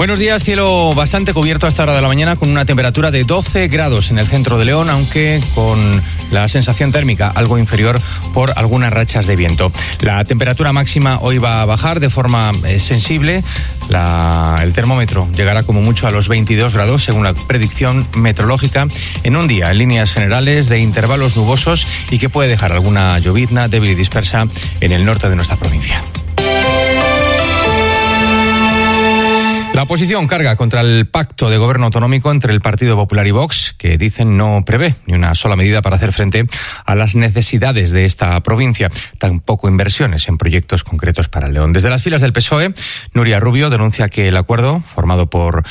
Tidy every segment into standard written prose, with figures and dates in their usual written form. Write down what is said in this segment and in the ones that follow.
Buenos días, cielo bastante cubierto a esta hora de la mañana con una temperatura de 12 grados en el centro de León, aunque con la sensación térmica algo inferior por algunas rachas de viento. La temperatura máxima hoy va a bajar de forma sensible. El termómetro llegará como mucho a los 22 grados según la predicción meteorológica en un día en líneas generales de intervalos nubosos y que puede dejar alguna llovizna débil y dispersa en el norte de nuestra provincia. La oposición carga contra el pacto de gobierno autonómico entre el Partido Popular y Vox, que dicen no prevé ni una sola medida para hacer frente a las necesidades de esta provincia, tampoco inversiones en proyectos concretos para León. Desde las filas del PSOE, Nuria Rubio denuncia que el acuerdo, formado por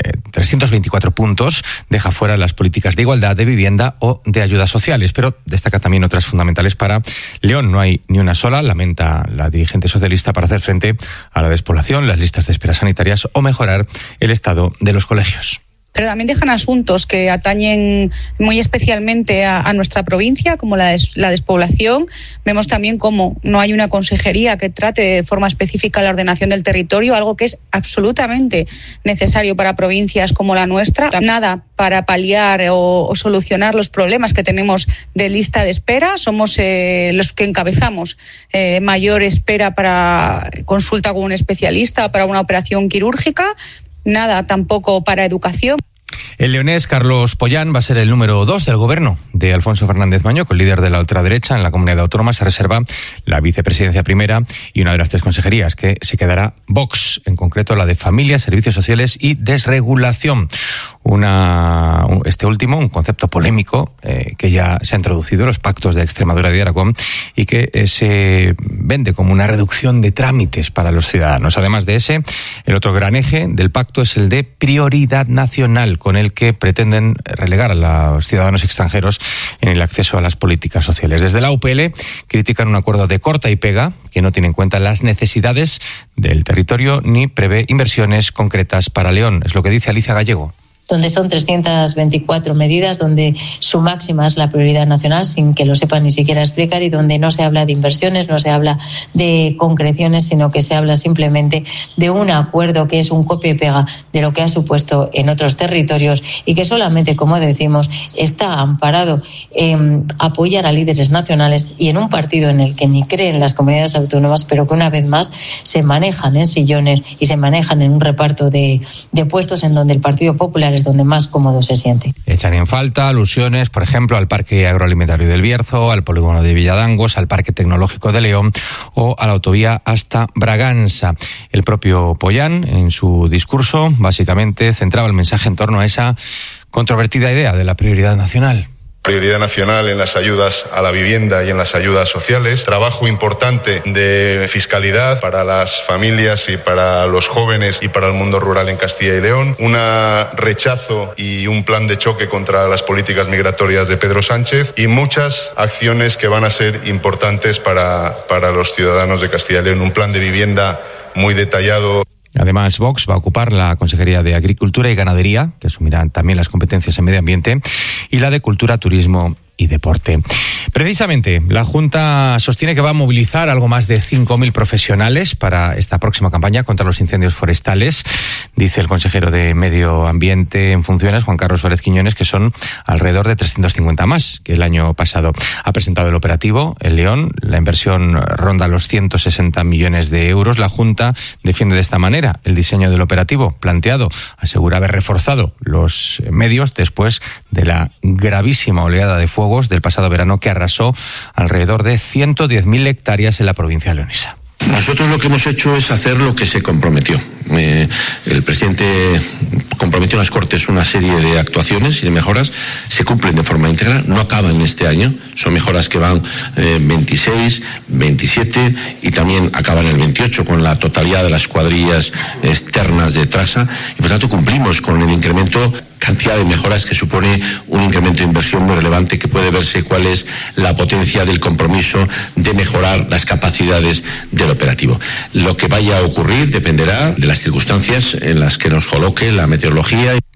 324 puntos, deja fuera las políticas de igualdad, de vivienda o de ayudas sociales, pero destaca también otras fundamentales para León. No hay ni una sola, lamenta la dirigente socialista, para hacer frente a la despoblación, las listas de espera sanitarias o mejorar el estado de los colegios. Pero también dejan asuntos que atañen muy especialmente a nuestra provincia, como la despoblación. Vemos también cómo no hay una consejería que trate de forma específica la ordenación del territorio, algo que es absolutamente necesario para provincias como la nuestra. Nada para paliar o solucionar los problemas que tenemos de lista de espera. Somos los que encabezamos mayor espera para consulta con un especialista, para una operación quirúrgica. Nada tampoco para educación. El leonés Carlos Pollán va a ser el número 2 del gobierno de Alfonso Fernández Mañoco, el líder de la ultraderecha en la comunidad autónoma. Se reserva la vicepresidencia primera y una de las 3 consejerías que se quedará Vox, en concreto la de Familia, Servicios Sociales y Desregulación. Este último, un concepto polémico que ya se ha introducido en los pactos de Extremadura y de Aragón y que se vende como una reducción de trámites para los ciudadanos. Además de ese, el otro gran eje del pacto es el de prioridad nacional, con el que pretenden relegar a los ciudadanos extranjeros en el acceso a las políticas sociales. Desde la UPL critican un acuerdo de corta y pega que no tiene en cuenta las necesidades del territorio ni prevé inversiones concretas para León. Es lo que dice Alicia Gallego. Donde son 324 medidas, donde su máxima es la prioridad nacional, sin que lo sepan ni siquiera explicar, y donde no se habla de inversiones, no se habla de concreciones, sino que se habla simplemente de un acuerdo que es un copia y pega de lo que ha supuesto en otros territorios y que solamente, como decimos, está amparado en apoyar a líderes nacionales y en un partido en el que ni creen las comunidades autónomas, pero que una vez más se manejan en sillones y se manejan en un reparto de puestos en donde el Partido Popular es donde más cómodo se siente. Echan en falta alusiones, por ejemplo, al Parque Agroalimentario del Bierzo, al Polígono de Villadangos, al Parque Tecnológico de León o a la autovía hasta Braganza. El propio Pollán, en su discurso, básicamente centraba el mensaje en torno a esa controvertida idea de la prioridad nacional. Prioridad nacional en las ayudas a la vivienda y en las ayudas sociales, trabajo importante de fiscalidad para las familias y para los jóvenes y para el mundo rural en Castilla y León, un rechazo y un plan de choque contra las políticas migratorias de Pedro Sánchez y muchas acciones que van a ser importantes para los ciudadanos de Castilla y León, un plan de vivienda muy detallado. Además, Vox va a ocupar la Consejería de Agricultura y Ganadería, que asumirán también las competencias en medio ambiente, y la de Cultura, Turismo y Deporte. Precisamente, la Junta sostiene que va a movilizar algo más de 5.000 profesionales para esta próxima campaña contra los incendios forestales. Dice el consejero de Medio Ambiente en funciones, Juan Carlos Suárez Quiñones, que son alrededor de 350 más que el año pasado. Ha presentado el operativo en León. La inversión ronda los 160 millones de euros. La Junta defiende de esta manera el diseño del operativo planteado. Asegura haber reforzado los medios después de la gravísima oleada de fuegos del pasado verano que arrasó alrededor de 110.000 hectáreas en la provincia leonesa. Nosotros lo que hemos hecho es hacer lo que se comprometió. El presidente comprometió en las Cortes una serie de actuaciones y de mejoras. Se cumplen de forma íntegra, no acaban este año. Son mejoras que van 26, 27 y también acaban el 28 con la totalidad de las cuadrillas externas de traza. Y por tanto cumplimos con el incremento, cantidad de mejoras que supone un incremento de inversión muy relevante, que puede verse cuál es la potencia del compromiso de mejorar las capacidades del operativo. Lo que vaya a ocurrir dependerá de las circunstancias en las que nos coloque la meteorología.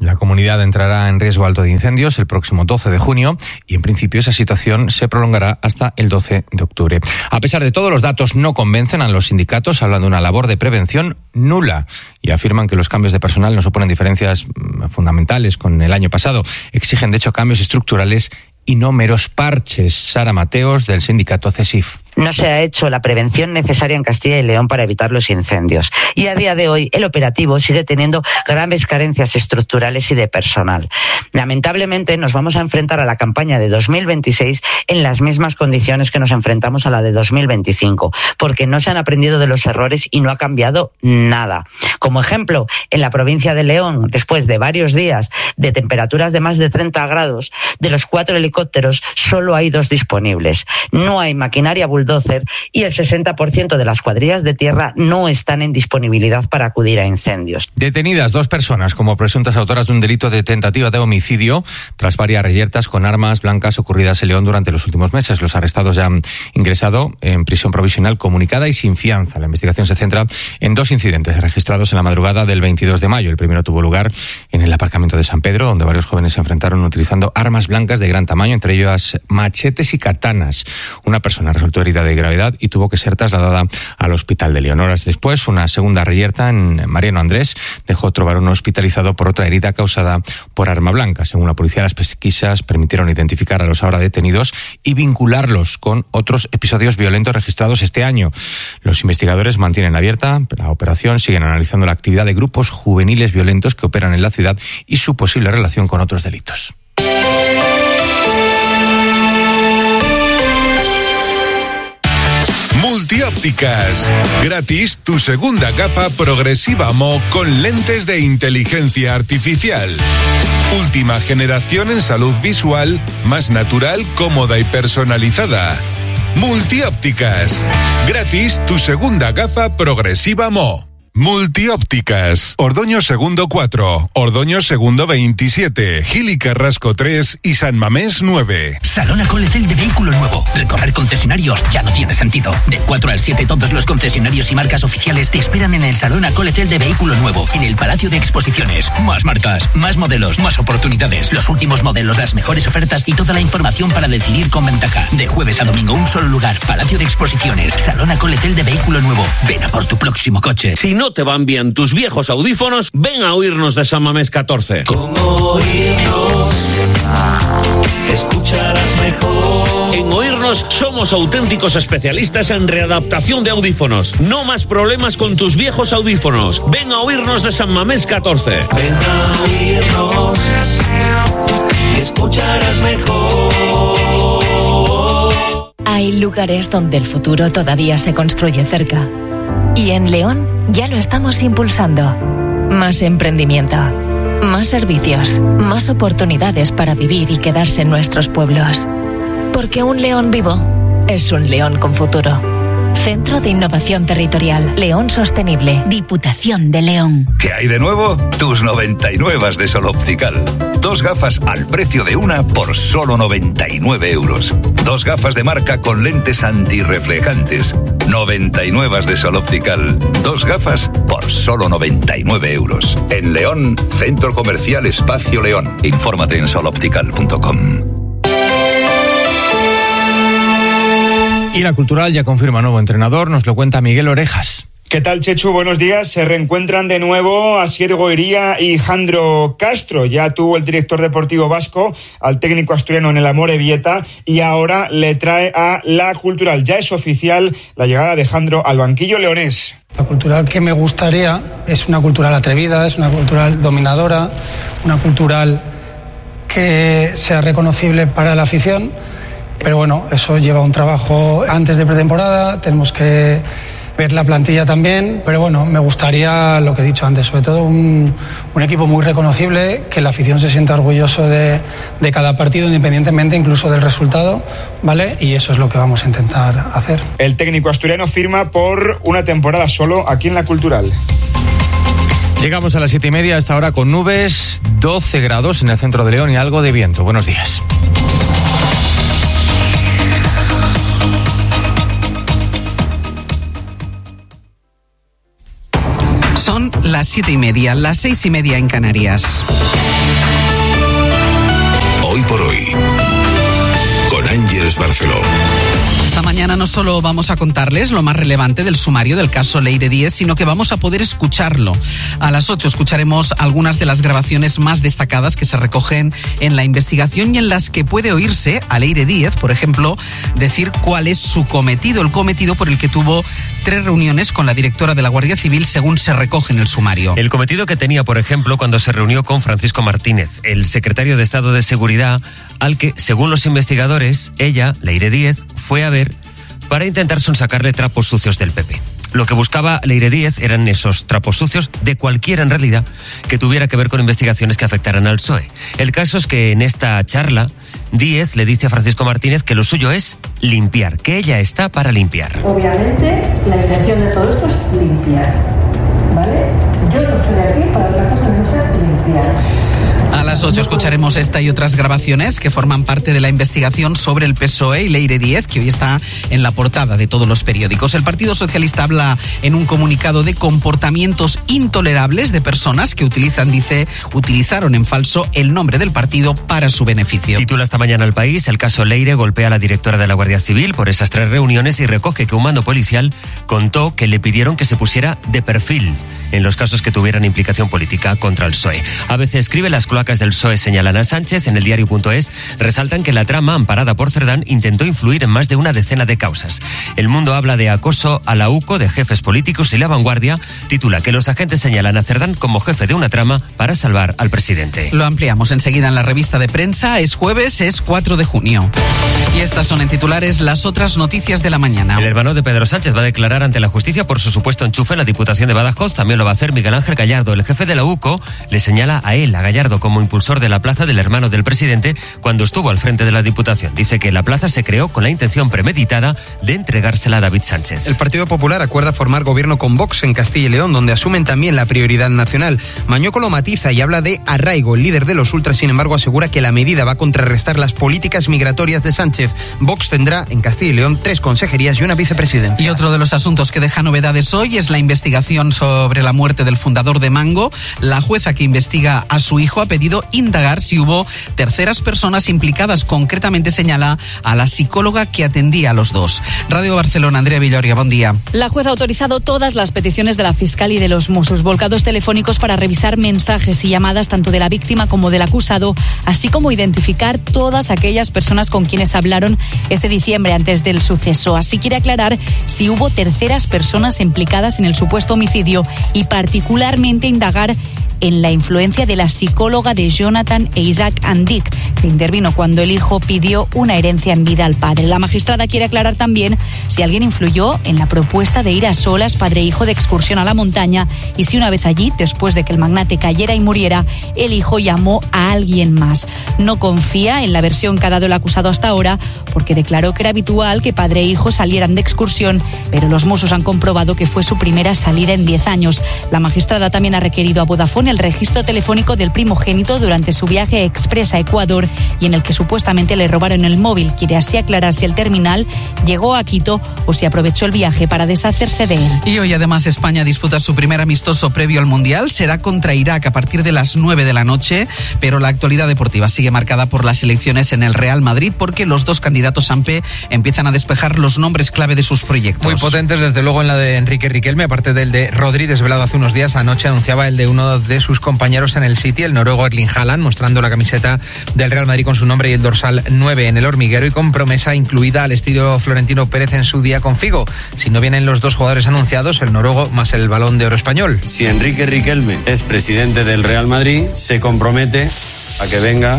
La comunidad entrará en riesgo alto de incendios el próximo 12 de junio y en principio esa situación se prolongará hasta el 12 de octubre. A pesar de todo, los datos no convencen a los sindicatos, hablan de una labor de prevención nula y afirman que los cambios de personal no suponen diferencias fundamentales con el año pasado. Exigen, de hecho, cambios estructurales y no meros parches. Sara Mateos, del sindicato CESIF. No se ha hecho la prevención necesaria en Castilla y León para evitar los incendios. Y a día de hoy el operativo sigue teniendo graves carencias estructurales y de personal. Lamentablemente nos vamos a enfrentar a la campaña de 2026 en las mismas condiciones que nos enfrentamos a la de 2025, porque no se han aprendido de los errores y no ha cambiado nada. Como ejemplo, en la provincia de León, después de varios días de temperaturas de más de 30 grados, de los 4 helicópteros solo hay 2 disponibles. No hay maquinaria bulldozer y el 60% de las cuadrillas de tierra no están en disponibilidad para acudir a incendios. Detenidas 2 personas como presuntas autoras de un delito de tentativa de homicidio tras varias reyertas con armas blancas ocurridas en León durante los últimos meses. Los arrestados ya han ingresado en prisión provisional comunicada y sin fianza. La investigación se centra en 2 incidentes registrados en la madrugada del 22 de mayo. El primero tuvo lugar en el aparcamiento de San Pedro, donde varios jóvenes se enfrentaron utilizando armas blancas de gran tamaño, entre ellas machetes y katanas. Una persona resultó herida de gravedad y tuvo que ser trasladada al hospital de León. Horas después, una segunda reyerta en Mariano Andrés dejó otro varón hospitalizado por otra herida causada por arma blanca. Según la policía, las pesquisas permitieron identificar a los ahora detenidos y vincularlos con otros episodios violentos registrados este año. Los investigadores mantienen abierta la operación, siguen analizando la actividad de grupos juveniles violentos que operan en la ciudad y su posible relación con otros delitos. Multiópticas. Gratis tu segunda gafa progresiva Mo con lentes de inteligencia artificial. Última generación en salud visual, más natural, cómoda y personalizada. Multiópticas. Gratis tu segunda gafa progresiva Mo. Multiópticas. Ordoño Segundo 4, Ordoño Segundo 27, Gil y Carrasco 3 y San Mamés 9. Salona Colecel de vehículo nuevo. Recorrer concesionarios ya no tiene sentido. Del 4 al 7 todos los concesionarios y marcas oficiales te esperan en el Salona Colecel de vehículo nuevo, en el Palacio de Exposiciones. Más marcas, más modelos, más oportunidades, los últimos modelos, las mejores ofertas y toda la información para decidir con ventaja. De jueves a domingo, un solo lugar. Palacio de Exposiciones. Salona Colecel de vehículo nuevo. Ven a por tu próximo coche. Si no te van bien tus viejos audífonos, ven a oírnos de San Mamés 14. Con oírnos, escucharás mejor. En Oírnos somos auténticos especialistas en readaptación de audífonos. No más problemas con tus viejos audífonos. Ven a Oírnos de San Mamés 14. Ven a oírnos y escucharás mejor. Hay lugares donde el futuro todavía se construye cerca. Y en León ya lo estamos impulsando. Más emprendimiento, más servicios, más oportunidades para vivir y quedarse en nuestros pueblos. Porque un León vivo es un León con futuro. Centro de Innovación Territorial, León Sostenible, Diputación de León. ¿Qué hay de nuevo? Tus 99 de Sol Optical. 2 gafas al precio de una por solo 99 euros. 2 gafas de marca con lentes antirreflejantes. 99 de Sol Optical. 2 gafas por solo 99 euros. En León, Centro Comercial Espacio León. Infórmate en soloptical.com. Y la Cultural ya confirma nuevo entrenador, nos lo cuenta Miguel Orejas. ¿Qué tal, Chechu? Buenos días. Se reencuentran de nuevo Asier Goiría y Jandro Castro. Ya tuvo el director deportivo vasco al técnico asturiano en el Amorebieta y ahora le trae a la Cultural. Ya es oficial la llegada de Jandro al banquillo leonés. La Cultural que me gustaría es una Cultural atrevida, es una Cultural dominadora, una Cultural que sea reconocible para la afición. Pero bueno, eso lleva un trabajo antes de pretemporada, tenemos que ver la plantilla también, pero bueno, me gustaría, lo que he dicho antes, sobre todo un equipo muy reconocible, que la afición se sienta orgulloso de cada partido, independientemente incluso del resultado, ¿vale? Y eso es lo que vamos a intentar hacer. El técnico asturiano firma por una temporada solo aquí en la Cultural. Llegamos a las 7:30, a esta hora con nubes, 12 grados en el centro de León y algo de viento. Buenos días. Son las 7:30, las 6:30 en Canarias. Hoy por hoy, con Ángeles Barceló. Esta mañana no solo vamos a contarles lo más relevante del sumario del caso Leire Díez, sino que vamos a poder escucharlo. A las 8 escucharemos algunas de las grabaciones más destacadas que se recogen en la investigación y en las que puede oírse a Leire Díez, por ejemplo, decir cuál es su cometido, el cometido por el que tuvo 3 reuniones con la directora de la Guardia Civil, según se recoge en el sumario. El cometido que tenía, por ejemplo, cuando se reunió con Francisco Martínez, el secretario de Estado de Seguridad, al que, según los investigadores, ella, Leire Díez, fue a ver para intentar sonsacarle trapos sucios del PP. Lo que buscaba Leire Díez eran esos trapos sucios, de cualquiera en realidad, que tuviera que ver con investigaciones que afectaran al PSOE. El caso es que en esta charla, Díez le dice a Francisco Martínez que lo suyo es limpiar, que ella está para limpiar. Obviamente, la intención de todo esto es limpiar, ¿vale? Yo no estoy aquí para otra cosa que no sea limpiar. A las 8 escucharemos esta y otras grabaciones que forman parte de la investigación sobre el PSOE y Leire Díez, que hoy está en la portada de todos los periódicos. El Partido Socialista habla en un comunicado de comportamientos intolerables de personas que utilizaron en falso el nombre del partido para su beneficio. Titula esta mañana El País: el caso Leire golpea a la directora de la Guardia Civil por esas 3 reuniones y recoge que un mando policial contó que le pidieron que se pusiera de perfil en los casos que tuvieran implicación política contra el PSOE. ABC escribe: las cloacas del PSOE señalan a Sánchez. En el diario.es resaltan que la trama amparada por Cerdán intentó influir en más de una decena de causas. El Mundo habla de acoso a la UCO de jefes políticos y La Vanguardia titula que los agentes señalan a Cerdán como jefe de una trama para salvar al presidente. Lo ampliamos enseguida en la revista de prensa. Es jueves, es 4 de junio. Y estas son en titulares las otras noticias de la mañana. El hermano de Pedro Sánchez va a declarar ante la justicia por su supuesto enchufe en la Diputación de Badajoz. También lo va a hacer Miguel Ángel Gallardo. El jefe de la UCO le señala a Gallardo, como impulsor de la plaza del hermano del presidente cuando estuvo al frente de la Diputación. Dice que la plaza se creó con la intención premeditada de entregársela a David Sánchez. El Partido Popular acuerda formar gobierno con Vox en Castilla y León, donde asumen también la prioridad nacional. Mañueco lo matiza y habla de arraigo. El líder de los ultras, sin embargo, asegura que la medida va a contrarrestar las políticas migratorias de Sánchez. Vox tendrá en Castilla y León 3 consejerías y una vicepresidencia. Y otro de los asuntos que deja novedades hoy es la investigación sobre la muerte del fundador de Mango. La jueza que investiga a su hijo ha pedido indagar si hubo terceras personas implicadas. Concretamente señala a la psicóloga que atendía a los dos. Radio Barcelona, Andrea Villoria, buen día. La jueza ha autorizado todas las peticiones de la fiscal y de los Mossos, volcados telefónicos para revisar mensajes y llamadas tanto de la víctima como del acusado, así como identificar todas aquellas personas con quienes hablaron este diciembre antes del suceso. Así quiere aclarar si hubo terceras personas implicadas en el supuesto homicidio y particularmente indagar en la influencia de la psicóloga de Jonathan e Isaac Andic, que intervino cuando el hijo pidió una herencia en vida al padre. La magistrada quiere aclarar también si alguien influyó en la propuesta de ir a solas padre e hijo de excursión a la montaña y si una vez allí, después de que el magnate cayera y muriera, el hijo llamó a alguien más. No confía en la versión que ha dado el acusado hasta ahora porque declaró que era habitual que padre e hijo salieran de excursión, pero los Mossos han comprobado que fue su primera salida en 10 años. La magistrada también ha requerido a Vodafone el registro telefónico del primogénito durante su viaje express a Ecuador y en el que supuestamente le robaron el móvil. Quiere así aclarar si el terminal llegó a Quito o si aprovechó el viaje para deshacerse de él. Y hoy además España disputa su primer amistoso previo al Mundial. Será contra Irak a partir de las 9 de la noche, pero la actualidad deportiva sigue marcada por las elecciones en el Real Madrid porque los dos candidatos AMPE empiezan a despejar los nombres clave de sus proyectos. Muy potentes, desde luego, en la de Enrique Riquelme, aparte del de Rodri, desvelado hace unos días. Anoche anunciaba el de uno de sus compañeros en el City, el noruego Erling Haaland, mostrando la camiseta del Real Madrid con su nombre y el dorsal 9 en el hormiguero y con promesa incluida al estilo Florentino Pérez en su día con Figo. Si no vienen los dos jugadores anunciados, el noruego más el Balón de Oro español. Si Enrique Riquelme es presidente del Real Madrid, se compromete a que venga...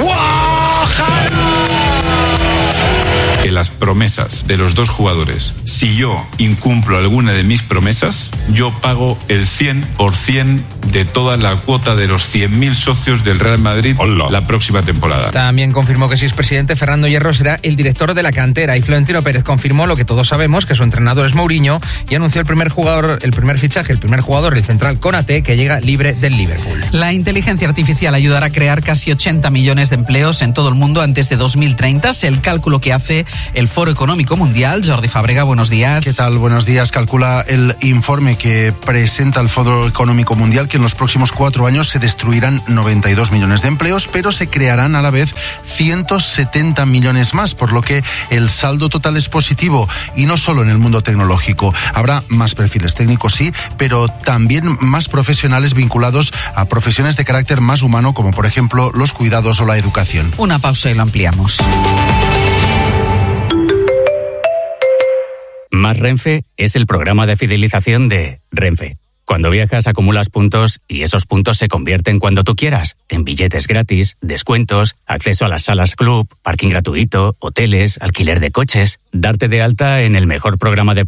Que las promesas de los dos jugadores, si yo incumplo alguna de mis promesas, yo pago el 100% de toda la cuota de los 100.000 socios del Real Madrid la próxima temporada. También confirmó que si es presidente, Fernando Hierro será el director de la cantera y Florentino Pérez confirmó lo que todos sabemos, que su entrenador es Mourinho, y anunció el primer jugador, el central Konaté, que llega libre del Liverpool. La inteligencia artificial ayudará a crear casi 80 millones de empleos en todo el mundo antes de 2030. El cálculo que hace el Foro Económico Mundial. Jordi Fàbrega, buenos días. ¿Qué tal? Buenos días. Calcula el informe que presenta el Foro Económico Mundial que en los próximos 4 años se destruirán 92 millones de empleos, pero se crearán a la vez 170 millones más, por lo que el saldo total es positivo, y no solo en el mundo tecnológico. Habrá más perfiles técnicos, sí, pero también más profesionales vinculados a profesiones de carácter más humano, como por ejemplo los cuidados o la educación. Una pausa y lo ampliamos. Más Renfe es el programa de fidelización de Renfe. Cuando viajas acumulas puntos y esos puntos se convierten cuando tú quieras en billetes gratis, descuentos, acceso a las salas club, parking gratuito, hoteles, alquiler de coches. Darte de alta en el mejor programa de